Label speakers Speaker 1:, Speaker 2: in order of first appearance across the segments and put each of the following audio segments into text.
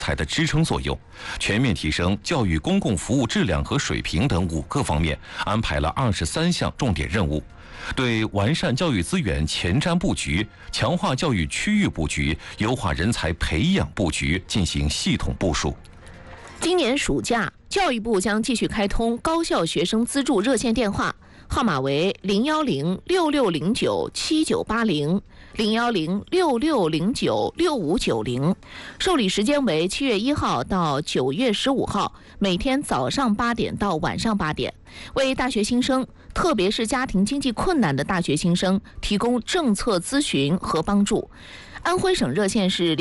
Speaker 1: 才的支撑作用，全面提升教育公共服务质量和水平等5个方面，安排了23项重点任务，对完善教育资源前瞻布局、强化教育区域布局、优化人才培养布局进行系统部署。
Speaker 2: 今年暑假，教育部将继续开通高校学生资助热线电话，号码为01066097980。01066096590，受理时间为7月1号到9月15号，每天早上8点到晚上8点，为大学新生，特别是家庭经济困难的大学新生提供政策咨询和帮助。安徽省热线是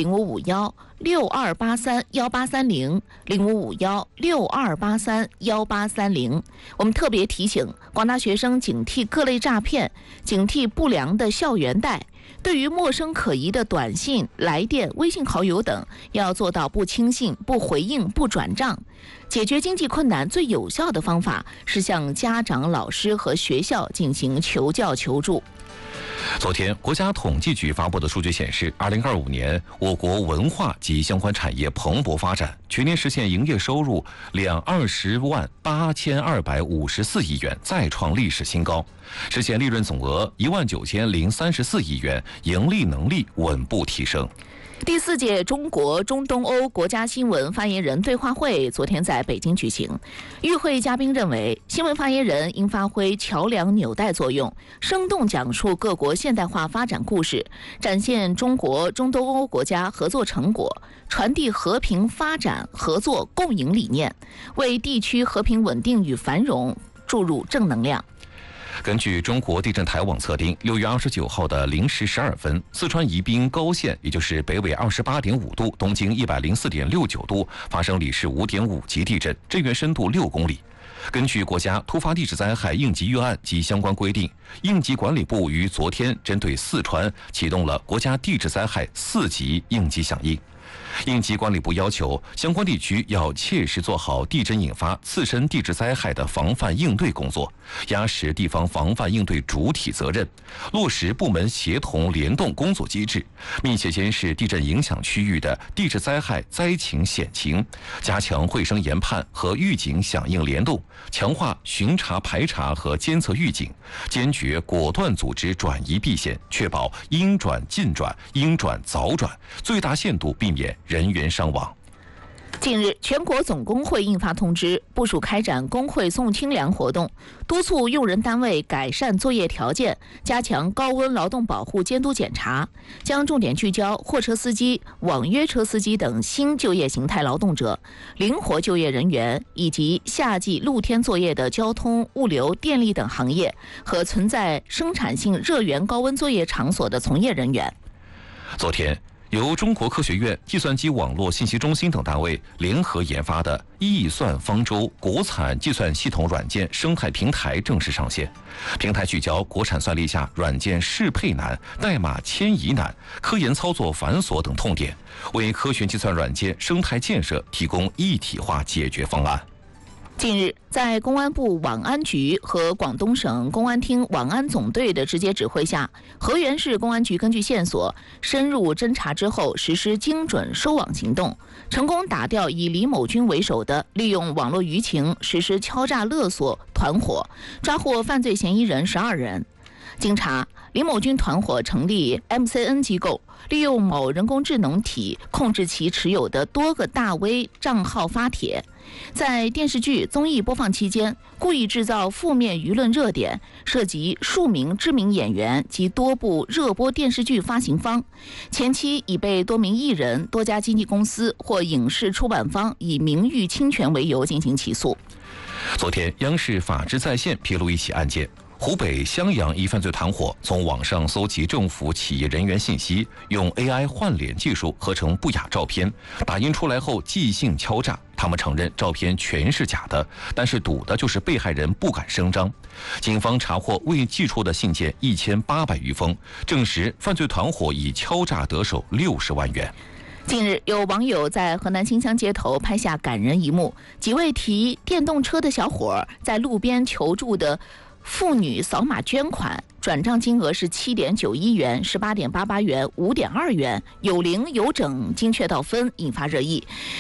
Speaker 2: 0551-6283-1830，0551-6283-1830。我们特别提醒广大学生警惕各类诈骗，警惕不良的校园贷。对于陌生可疑的短信、来电、微信好友等，要做到不轻信、不回应、不转账。解决经济困难最有效的方法是向家长、老师和学校进行求教求助。
Speaker 1: 昨天，国家统计局发布的数据显示，2025年我国文化及相关产业蓬勃发展，全年实现营业收入2208254亿元，再创历史新高，实现利润总额19034亿元，盈利能力稳步提升。
Speaker 2: 第4届中国中东欧国家新闻发言人对话会昨天在北京举行。与会嘉宾认为，新闻发言人应发挥桥梁纽带作用，生动讲述各国现代化发展故事，展现中国中东欧国家合作成果，传递和平发展合作共赢理念，为地区和平稳定与繁荣注入正能量。
Speaker 1: 根据中国地震台网测定，6月29号的0时12分，四川宜宾高县，也就是北纬28.5度、东经104.69度，发生里氏5.5级地震，震源深度6公里。根据国家突发地质灾害应急预案及相关规定，应急管理部于昨天针对四川启动了国家地质灾害4级应急响应。应急管理部要求相关地区要切实做好地震引发次生地质灾害的防范应对工作，压实地方防范应对主体责任，落实部门协同联动工作机制，密切监视地震影响区域的地质灾害灾情险情，加强会声研判和预警响应联动，强化巡查排查和监测预警，坚决果断组织转移避险，确保应转尽转、应转早转，最大限度避免人员伤亡。
Speaker 2: 近日，全国总工会印发通知，部署开展工会送清凉活动，督促用人单位改善作业条件，加强高温劳动保护监督检查，将重点聚焦货车司机、网约车司机等新就业形态劳动者、灵活就业人员以及夏季露天作业的交通、物流、电力等行业和存在生产性热源高温作业场所的从业人员。
Speaker 1: 昨天，由中国科学院计算机网络信息中心等单位联合研发的易算方舟国产计算系统软件生态平台正式上线。平台聚焦国产算力下软件适配难、代码迁移难、科研操作繁琐等痛点，为科学计算软件生态建设提供一体化解决方案。
Speaker 2: 近日，在公安部网安局和广东省公安厅网安总队的直接指挥下，河源市公安局根据线索深入侦查之后，实施精准收网行动，成功打掉以李某军为首的利用网络舆情实施敲诈勒索团伙，抓获犯罪嫌疑人12人。经查，李某军团伙成立 MCN 机构，利用某人工智能体控制其持有的多个大 V 账号发帖，在电视剧、综艺播放期间，故意制造负面舆论热点，涉及数名知名演员及多部热播电视剧发行方。前期已被多名艺人、多家经纪公司或影视出版方以名誉侵权为由进行起诉。
Speaker 1: 昨天，央视法治在线披露一起案件。湖北襄阳一犯罪团伙从网上搜集政府企业人员信息，用 AI 换脸技术合成不雅照片，打印出来后即兴敲诈。他们承认照片全是假的，但是赌的就是被害人不敢声张。警方查获未寄出的信件1800余封，证实犯罪团伙已敲诈得手60万元。
Speaker 2: 近日，有网友在河南新乡街头拍下感人一幕，几位骑电动车的小伙在路边求助的妇女扫码捐款，转账金额是7.91元、18.88元、5.2元，有零有整，精确到分，引发热议。